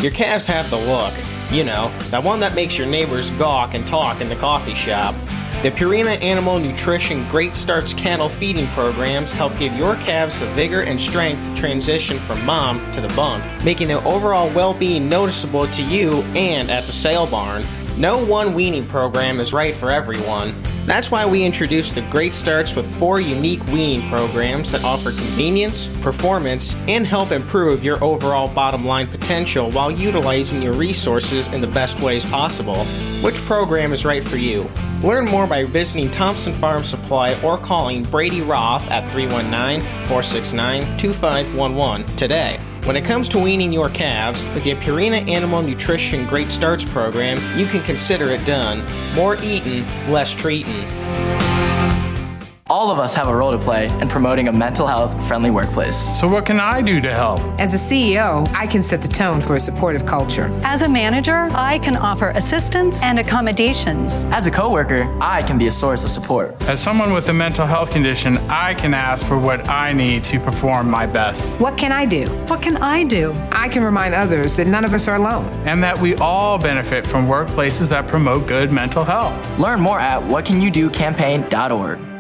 Your calves have the look. You know, that one that makes your neighbors gawk and talk in the coffee shop. The Purina Animal Nutrition Great Starts cattle feeding programs help give your calves the vigor and strength to transition from mom to the bunk, making their overall well-being noticeable to you and at the sale barn. No one weaning program is right for everyone. That's why we introduced the Great Starts with 4 unique weaning programs that offer convenience, performance, and help improve your overall bottom line potential while utilizing your resources in the best ways possible. Which program is right for you? Learn more by visiting Thompson Farm Supply or calling Brady Roth at 319-469-2511 today. When it comes to weaning your calves, with the Purina Animal Nutrition Great Starts program, you can consider it done. More eatin', less treatin'. All of us have a role to play in promoting a mental health friendly workplace. So what can I do to help? As a CEO, I can set the tone for a supportive culture. As a manager, I can offer assistance and accommodations. As a coworker, I can be a source of support. As someone with a mental health condition, I can ask for what I need to perform my best. What can I do? What can I do? I can remind others that none of us are alone. And that we all benefit from workplaces that promote good mental health. Learn more at whatcanyoudocampaign.org.